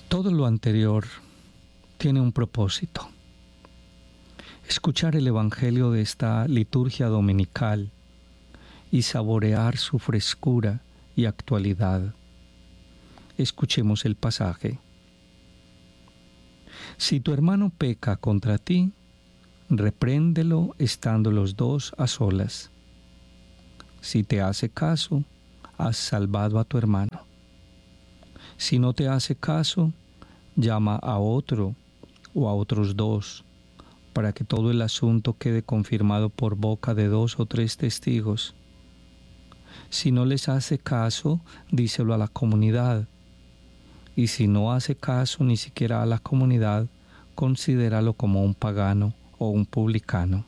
Todo lo anterior tiene un propósito: escuchar el Evangelio de esta liturgia dominical y saborear su frescura y actualidad. Escuchemos el pasaje. Si tu hermano peca contra ti, repréndelo estando los dos a solas. Si te hace caso, has salvado a tu hermano. Si no te hace caso, llama a otro o a otros dos, para que todo el asunto quede confirmado por boca de 2 o 3 testigos. Si no les hace caso, díselo a la comunidad. Y si no hace caso ni siquiera a la comunidad, considéralo como un pagano o un publicano.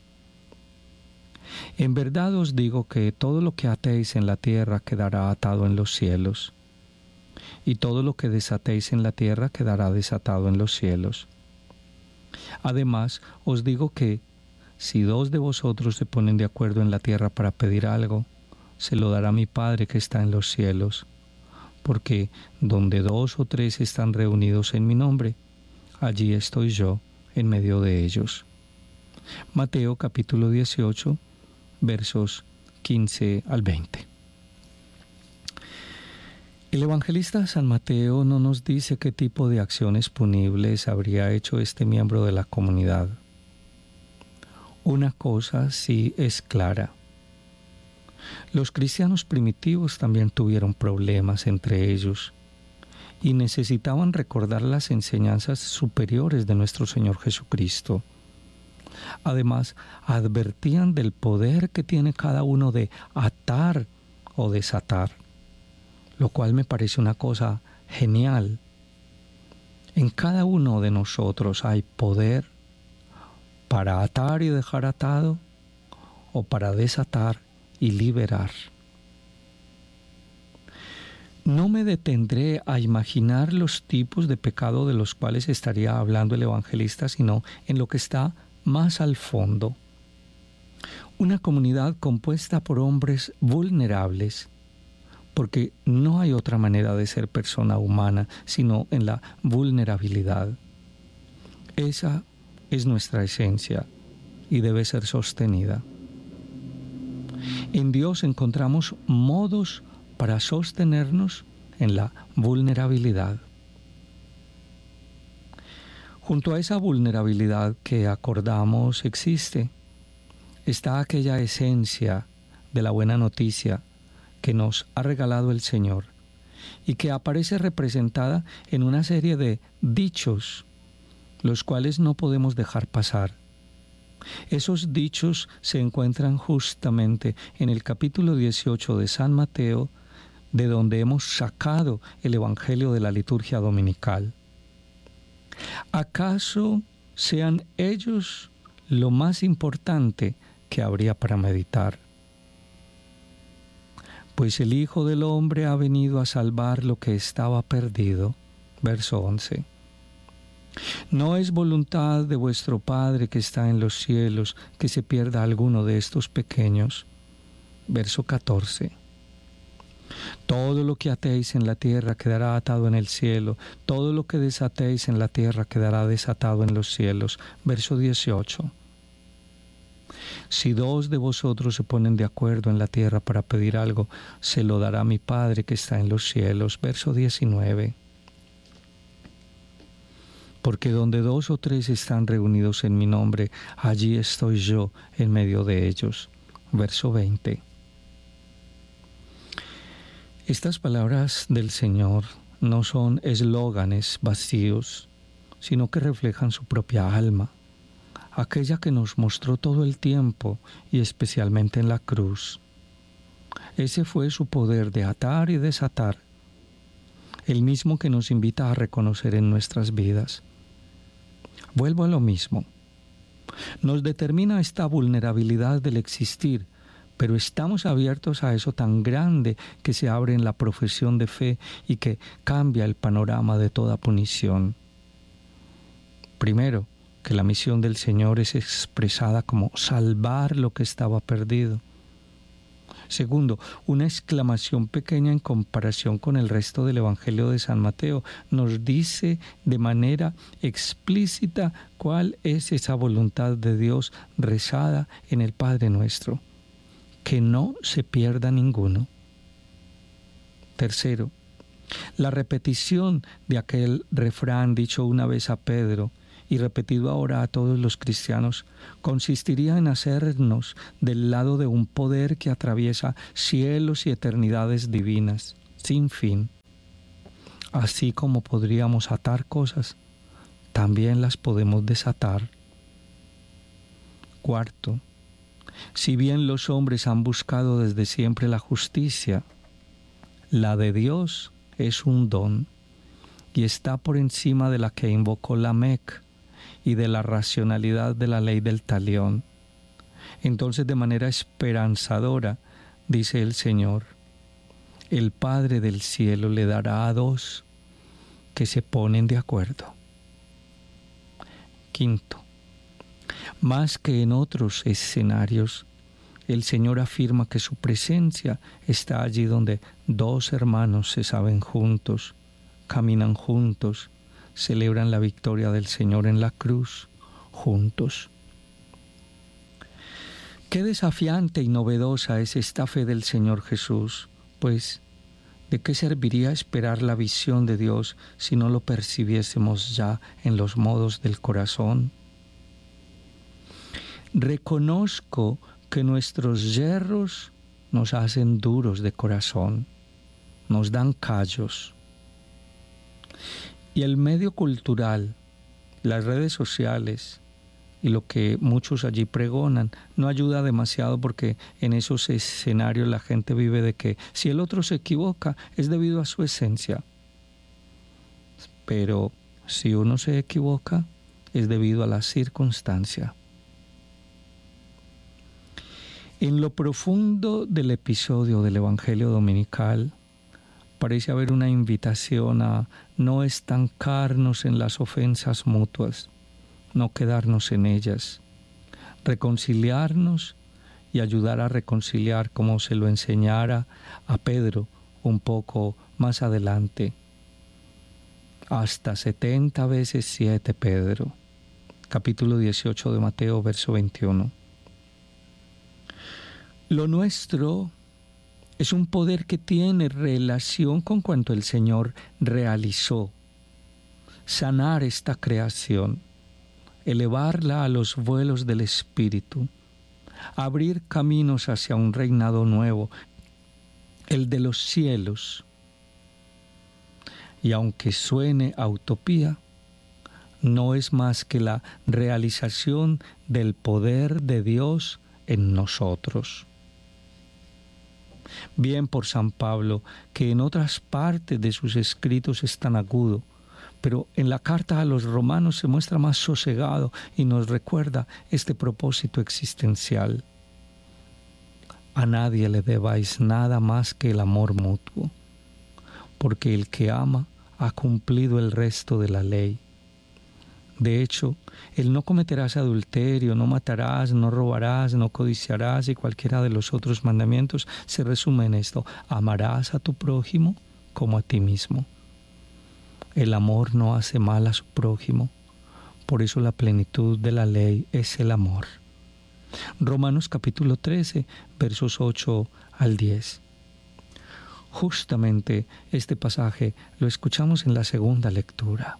En verdad os digo que todo lo que atéis en la tierra quedará atado en los cielos, y todo lo que desatéis en la tierra quedará desatado en los cielos. Además, os digo que si 2 de vosotros se ponen de acuerdo en la tierra para pedir algo, se lo dará mi Padre que está en los cielos, porque donde 2 o 3 están reunidos en mi nombre, allí estoy yo en medio de ellos. Mateo capítulo 18, versos 15 al 20. El evangelista San Mateo no nos dice qué tipo de acciones punibles habría hecho este miembro de la comunidad. Una cosa sí es clara: los cristianos primitivos también tuvieron problemas entre ellos y necesitaban recordar las enseñanzas superiores de nuestro Señor Jesucristo. Además, advertían del poder que tiene cada uno de atar o desatar, lo cual me parece una cosa genial. En cada uno de nosotros hay poder para atar y dejar atado, o para desatar y liberar. No me detendré a imaginar los tipos de pecado de los cuales estaría hablando el evangelista, sino en lo que está más al fondo. Una comunidad compuesta por hombres vulnerables, porque no hay otra manera de ser persona humana sino en la vulnerabilidad. Esa es nuestra esencia y debe ser sostenida. En Dios encontramos modos para sostenernos en la vulnerabilidad. Junto a esa vulnerabilidad que acordamos está aquella esencia de la buena noticia que nos ha regalado el Señor y que aparece representada en una serie de dichos, los cuales no podemos dejar pasar. Esos dichos se encuentran justamente en el capítulo 18 de San Mateo, de donde hemos sacado el Evangelio de la liturgia dominical. ¿Acaso sean ellos lo más importante que habría para meditar? Pues el Hijo del Hombre ha venido a salvar lo que estaba perdido. Verso 11. No es voluntad de vuestro Padre que está en los cielos que se pierda alguno de estos pequeños. Verso 14. Todo lo que atéis en la tierra quedará atado en el cielo, todo lo que desatéis en la tierra quedará desatado en los cielos. Verso 18. Si 2 de vosotros se ponen de acuerdo en la tierra para pedir algo, se lo dará mi Padre que está en los cielos. Verso 19. Porque donde 2 o 3 están reunidos en mi nombre, allí estoy yo en medio de ellos. Verso 20. Estas palabras del Señor no son eslóganes vacíos, sino que reflejan su propia alma, aquella que nos mostró todo el tiempo y especialmente en la cruz. Ese fue su poder de atar y desatar, el mismo que nos invita a reconocer en nuestras vidas. Vuelvo a lo mismo. Nos determina esta vulnerabilidad del existir, pero estamos abiertos a eso tan grande que se abre en la profesión de fe y que cambia el panorama de toda punición. Primero, que la misión del Señor es expresada como salvar lo que estaba perdido. Segundo, una exclamación pequeña en comparación con el resto del Evangelio de San Mateo nos dice de manera explícita cuál es esa voluntad de Dios rezada en el Padre Nuestro, que no se pierda ninguno. Tercero, la repetición de aquel refrán dicho una vez a Pedro y repetido ahora a todos los cristianos, consistiría en hacernos del lado de un poder que atraviesa cielos y eternidades divinas, sin fin. Así como podríamos atar cosas, también las podemos desatar. Cuarto, si bien los hombres han buscado desde siempre la justicia, la de Dios es un don y está por encima de la que invocó Lamec y de la racionalidad de la ley del talión. Entonces, de manera esperanzadora, dice el Señor, el Padre del cielo le dará a dos que se ponen de acuerdo. Quinto, más que en otros escenarios, el Señor afirma que su presencia está allí donde dos hermanos se saben juntos, caminan juntos, celebran la victoria del Señor en la cruz juntos. Qué desafiante y novedosa es esta fe del Señor Jesús, pues ¿de qué serviría esperar la visión de Dios si no lo percibiésemos ya en los modos del corazón? Reconozco que nuestros yerros nos hacen duros de corazón, nos dan callos. Y el medio cultural, las redes sociales y lo que muchos allí pregonan no ayuda demasiado, porque en esos escenarios la gente vive de que si el otro se equivoca es debido a su esencia. Pero si uno se equivoca es debido a la circunstancia. En lo profundo del episodio del Evangelio Dominical parece haber una invitación a no estancarnos en las ofensas mutuas, no quedarnos en ellas, reconciliarnos y ayudar a reconciliar como se lo enseñara a Pedro un poco más adelante. Hasta 70 veces 7, Pedro, capítulo 18 de Mateo, verso 21. Lo nuestro es un poder que tiene relación con cuanto el Señor realizó. Sanar esta creación, elevarla a los vuelos del Espíritu, abrir caminos hacia un reinado nuevo, el de los cielos. Y aunque suene a utopía, no es más que la realización del poder de Dios en nosotros. Bien por San Pablo, que en otras partes de sus escritos es tan agudo, pero en la carta a los romanos se muestra más sosegado y nos recuerda este propósito existencial. A nadie le debáis nada más que el amor mutuo, porque el que ama ha cumplido el resto de la ley. De hecho, el no cometerás adulterio, no matarás, no robarás, no codiciarás y cualquiera de los otros mandamientos se resume en esto: amarás a tu prójimo como a ti mismo. El amor no hace mal a su prójimo, por eso la plenitud de la ley es el amor. Romanos capítulo 13, versos 8 al 10. Justamente este pasaje lo escuchamos en la segunda lectura.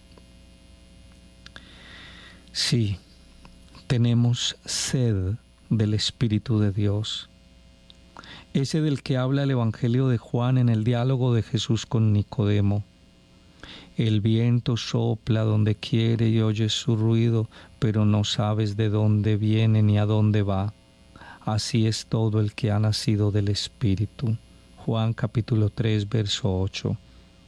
Sí, tenemos sed del Espíritu de Dios, ese del que habla el Evangelio de Juan en el diálogo de Jesús con Nicodemo. El viento sopla donde quiere y oyes su ruido, pero no sabes de dónde viene ni a dónde va. Así es todo el que ha nacido del Espíritu. Juan capítulo 3, verso 8.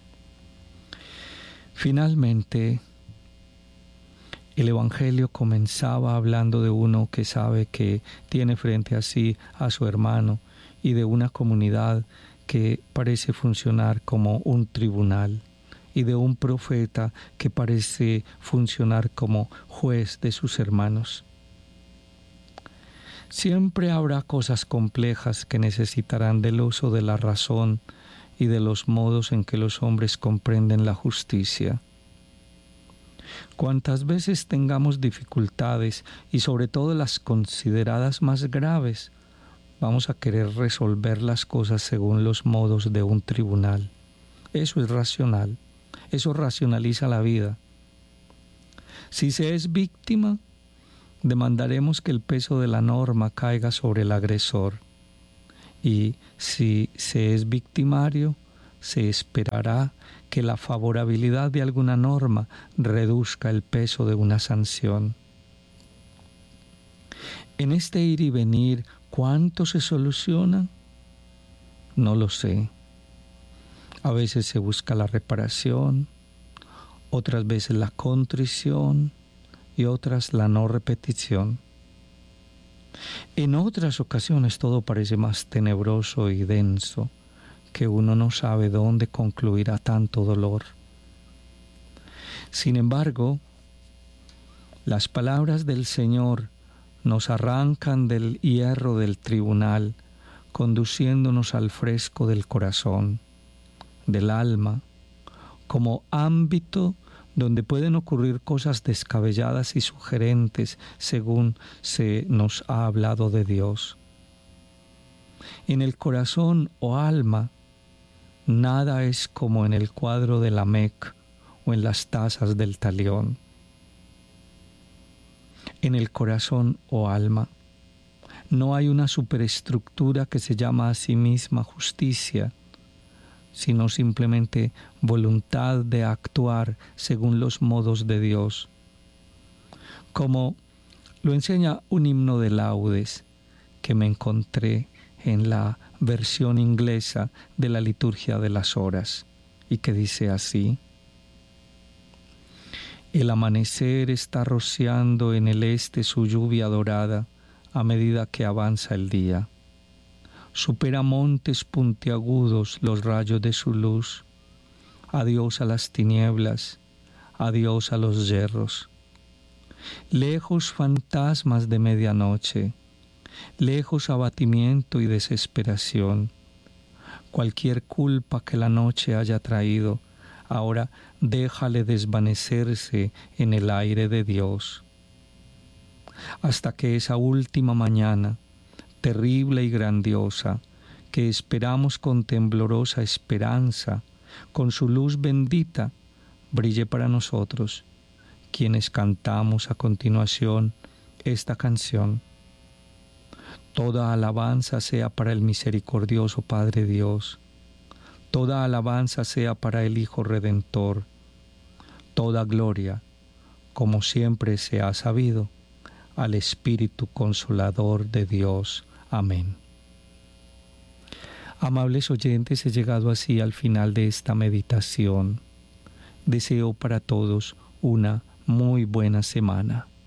Finalmente, el Evangelio comenzaba hablando de uno que sabe que tiene frente a sí a su hermano y de una comunidad que parece funcionar como un tribunal y de un profeta que parece funcionar como juez de sus hermanos. Siempre habrá cosas complejas que necesitarán del uso de la razón y de los modos en que los hombres comprenden la justicia. Cuantas veces tengamos dificultades, y sobre todo las consideradas más graves, vamos a querer resolver las cosas según los modos de un tribunal. Eso es racional, eso racionaliza la vida. Si se es víctima, demandaremos que el peso de la norma caiga sobre el agresor. Y si se es victimario, se esperará que la favorabilidad de alguna norma reduzca el peso de una sanción. En este ir y venir, ¿cuánto se soluciona? No lo sé. A veces se busca la reparación, otras veces la contrición y otras la no repetición. En otras ocasiones todo parece más tenebroso y denso, que uno no sabe dónde concluirá tanto dolor. Sin embargo, las palabras del Señor nos arrancan del hierro del tribunal, conduciéndonos al fresco del corazón, del alma, como ámbito donde pueden ocurrir cosas descabelladas y sugerentes según se nos ha hablado de Dios. En el corazón o alma, nada es como en el cuadro de Lamec o en las tazas del Talión. En el corazón o alma, no hay una superestructura que se llama a sí misma justicia, sino simplemente voluntad de actuar según los modos de Dios. Como lo enseña un himno de laudes que me encontré en la versión inglesa de la liturgia de las horas, y que dice así: el amanecer está rociando en el este su lluvia dorada a medida que avanza el día. Supera montes puntiagudos los rayos de su luz. Adiós a las tinieblas, adiós a los yerros. Lejos fantasmas de medianoche, lejos abatimiento y desesperación. Cualquier culpa que la noche haya traído, ahora déjale desvanecerse en el aire de Dios. Hasta que esa última mañana, terrible y grandiosa, que esperamos con temblorosa esperanza, con su luz bendita, brille para nosotros, quienes cantamos a continuación esta canción. Toda alabanza sea para el misericordioso Padre Dios, toda alabanza sea para el Hijo Redentor, toda gloria, como siempre se ha sabido, al Espíritu Consolador de Dios. Amén. Amables oyentes, he llegado así al final de esta meditación. Deseo para todos una muy buena semana.